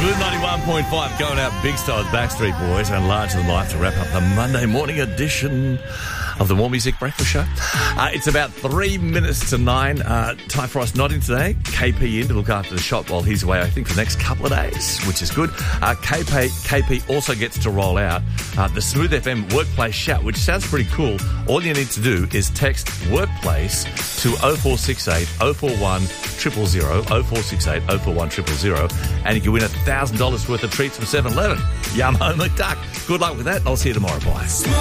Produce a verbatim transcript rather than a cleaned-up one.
Smooth ninety-one point five going out big style with Backstreet Boys and Larger Than Life to wrap up the Monday morning edition of the More Music Breakfast Show. Uh, it's about three minutes to nine. Uh, time for us not in today. K P in to look after the shop while he's away, I think, for the next couple of days, which is good. Uh, K P, K P also gets to roll out uh, the Smooth F M Workplace Shout, which sounds pretty cool. All you need to do is text Workplace to oh four six eight, oh four one, zero zero zero, oh four six eight, oh four one, zero zero zero, and you can win one thousand dollars worth of treats from seven eleven. Yum, home McDuck. Good luck with that. I'll see you tomorrow. Bye.